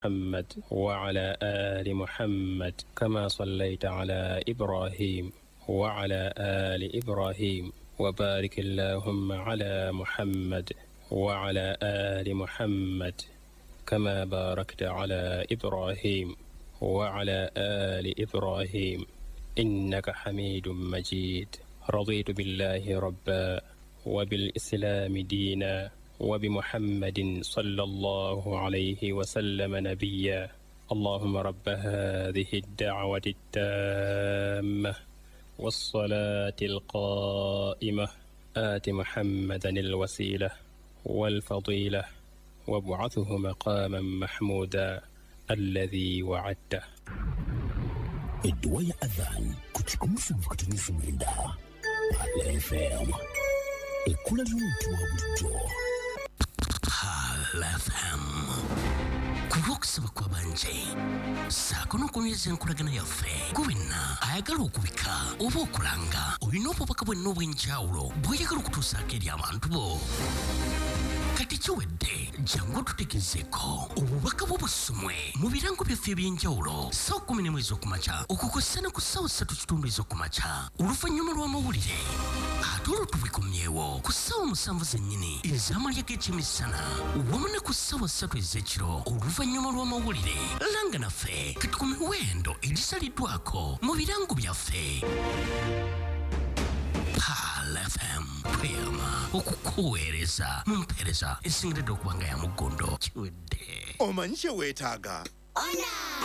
محمد وعلى آل محمد كما صليت على إبراهيم وعلى آل إبراهيم وبارك اللهم على محمد وعلى آل محمد كما باركت على إبراهيم وعلى آل إبراهيم إنك حميد مجيد. رضيت بالله ربا وبالإسلام دينا وبمحمد صلى الله عليه وسلم نبيا. اللهم رب هذه الدعوة التامة والصلاة القائمة آت محمدا الوسيلة والفضيلة وابعثه مقاما محمودا الذي وعدته. الدواء أذان كنت أمسك كتنسى من ده على FM الكل اليوم توابجو على FM kuroksa bakwa banje sakono kumyeze nkulagana yaffe kubina ayagala okubika oba okulanga olina obubaka bwenna obw'enjawulo bw'oyagala okutuusaako eri abantu bo. Kati kiwedde jangu tutegezeeko obubaka bw'obusumwe mu birango byaffe eby'enjawulo saa 11 ez'okumakya okukosa ne ku ssaawa 3:30 ez'okumakya oluvannyuma lw'amawulire ate olwo tubikomyewo ku ssaawa 7 zennyini ez'amalya g'ekyemisana wamu ne ku ssaawa 3 ez'ekiro oluvannyuma lw'amawulire. Langa naffe kati ku miwendo egisaliddwako mu birango byaffe. FM Prima okukuweereza mu mpeereza esingiridde okuba nga ya mugondo kiwedde. Omanyi kye weetaaga?